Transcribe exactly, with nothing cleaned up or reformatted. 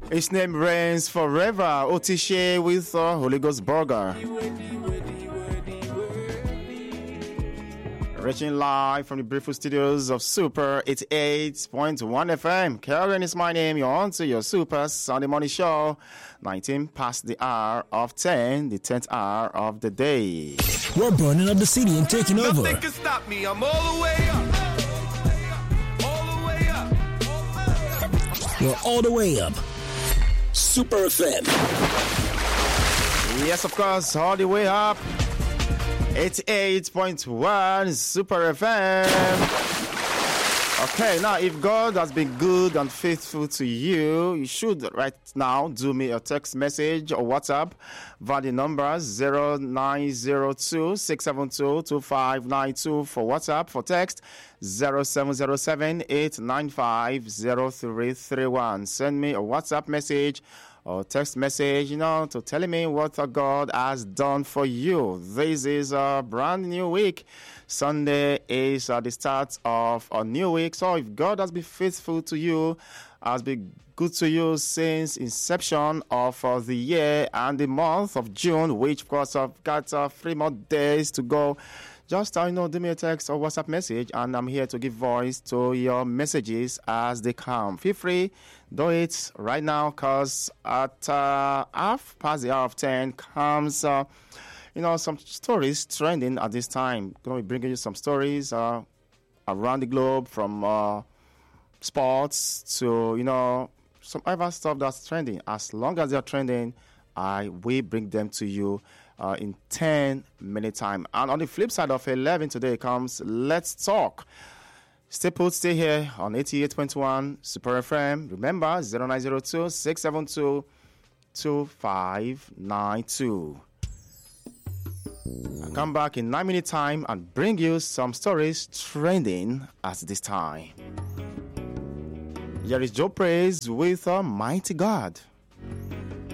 His name reigns forever. Otishe with uh, Holy Ghost Burger. Reaching live from the beautiful studios of Super eighty-eight point one F M. Karen is my name. You're on to your Super Sunday morning show. nineteen past the hour of ten, the tenth hour of the day. We're burning up the city and taking over. Nothing can stop me. I'm all the way up. All the way up. We're all the way up. Super F M. Yes, of course, all the way up. eighty-eight point one Super F M. Okay, now if God has been good and faithful to you, you should right now do me a text message or WhatsApp via the number zero nine zero two six seven two two five nine two for WhatsApp. For text zero seven zero seven eight nine five zero three three one. Send me a WhatsApp message or text message, you know, to tell me what God has done for you. This is a brand new week. Sunday is uh, the start of a new week. So if God has been faithful to you, has been good to you since inception of uh, the year and the month of June, which of course I've got uh, three more days to go, just uh, you know, do me a text or WhatsApp message, and I'm here to give voice to your messages as they come. Feel free, do it right now, because at uh, half past the hour of ten comes, uh, you know, some stories trending at this time. Going to be bringing you some stories uh, around the globe, from uh, sports to, you know, some other stuff that's trending. As long as they're trending, I will bring them to you uh, in ten minute time. And on the flip side of eleven today comes Let's Talk. Stay put, stay here on eighty-eight point one Super F M. Remember, zero nine zero two six seven two two five nine two. I'll come back in nine minute time and bring you some stories trending at this time. Here is Joe Praise with a Mighty God.